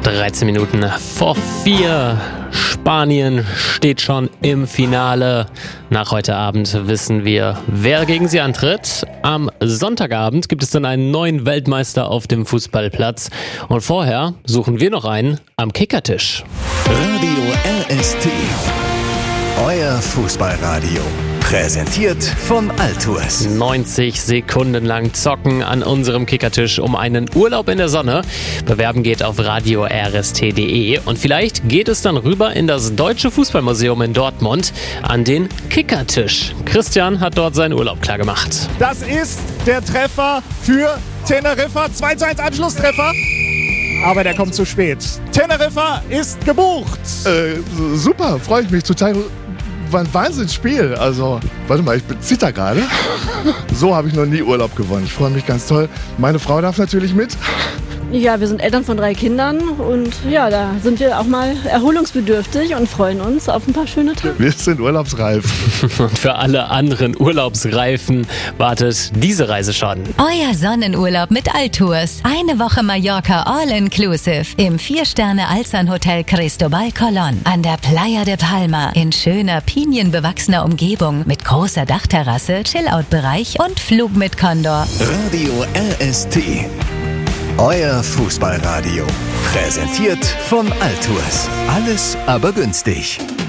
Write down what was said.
13 Minuten vor 4. Spanien steht schon im Finale. Nach heute Abend wissen wir, wer gegen sie antritt. Am Sonntagabend gibt es dann einen neuen Weltmeister auf dem Fußballplatz. Und vorher suchen wir noch einen am Kickertisch. Radio RST. Euer Fußballradio. Präsentiert von Altours. 90 Sekunden lang zocken an unserem Kickertisch um einen Urlaub in der Sonne. Bewerben geht auf radio-rst.de und vielleicht geht es dann rüber in das Deutsche Fußballmuseum in Dortmund an den Kickertisch. Christian hat dort seinen Urlaub klar gemacht. Das ist der Treffer für Teneriffa. 2:1 Anschlusstreffer. Aber der kommt zu spät. Teneriffa ist gebucht. Super, freue ich mich total. War ein Wahnsinnsspiel. Also, warte mal, ich zitter gerade. So habe ich noch nie Urlaub gewonnen. Ich freue mich ganz toll. Meine Frau darf natürlich mit. Ja, wir sind Eltern von 3 Kindern und ja, da sind wir auch mal erholungsbedürftig und freuen uns auf ein paar schöne Tage. Wir sind urlaubsreif. Und für alle anderen Urlaubsreifen wartet diese Reise schon. Euer Sonnenurlaub mit Altours. Eine Woche Mallorca All-Inclusive im 4-Sterne-Alzan-Hotel Cristobal Colón an der Playa de Palma in schöner, pinienbewachsener Umgebung mit großer Dachterrasse, Chill-Out-Bereich und Flug mit Condor. Radio RST. Euer Fußballradio. Präsentiert von Altours. Alles aber günstig.